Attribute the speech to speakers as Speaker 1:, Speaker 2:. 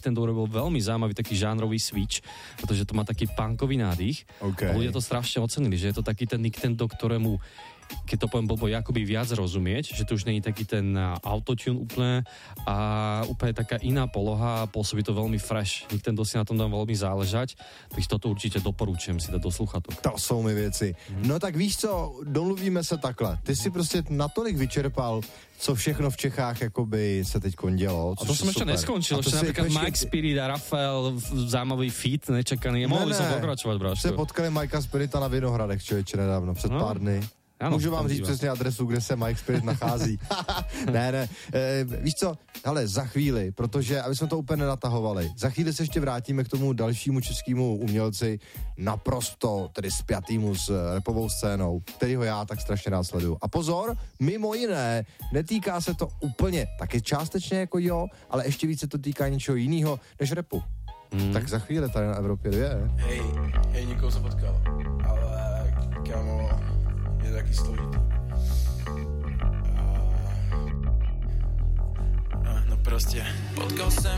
Speaker 1: Nintendo urobil veľmi zaujímavý taký žánrový switch, pretože to má taký punkový nádych.
Speaker 2: Okay.
Speaker 1: A ľudia to strašne ocenili, že je to taký ten Nintendo, ktorému, keď to poviem blbo, akoby viac rozumieť, že to už nie je taký ten autotune úplne a úplne taká iná poloha a pôsobí to veľmi fresh. Nintendo si na tom dá veľmi záležať, takže toto určite doporučujem si dať do sluchatok.
Speaker 2: To jsou mi věci. No tak víš co, domluvíme se takhle. Ty si prostě natolik vyčerpal, co všechno v Čechách jakoby se teď dělo.
Speaker 1: A to som ešte neskončil, ešte napríklad Mike Spirit a Rafael, zaujímavý feat, nečakaný. Mohol by som pokračovať, bráško.
Speaker 2: Jste potkali Mikea Spirita na Vinohradech, člověče, nedávno, před pár dny. Ano, můžu vám říct přesně adresu, kde se Mike Spirit nachází. ne, víš co, ale za chvíli, protože, aby jsme to úplně nenatahovali, za chvíli se ještě vrátíme k tomu dalšímu českému umělci, naprosto tedy spjatýmu s rapovou scénou, kterýho já tak strašně rád sleduju. A pozor, mimo jiné, netýká se to úplně, taky částečně jako jo, ale ještě více to týká něčeho jiného než rapu. Tak za chvíli tady na Evropě 2.
Speaker 3: Hej, někoho se potkal, ale kámo, je taky složitý. No prostě, potkal jsem